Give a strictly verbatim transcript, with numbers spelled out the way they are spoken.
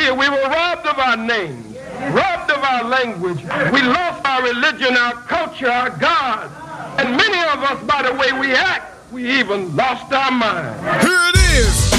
here. We were robbed of our names, robbed of our language. We lost our religion, our culture, our God. And many of us, by the way we act, we even lost our mind. Here it is.